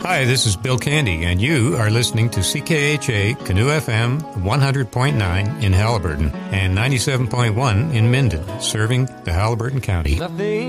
Hi, this is Bill Candy, and you are listening to CKHA Canoe FM 100.9 in Haliburton and 97.1 in Minden, serving the Haliburton County. Nothing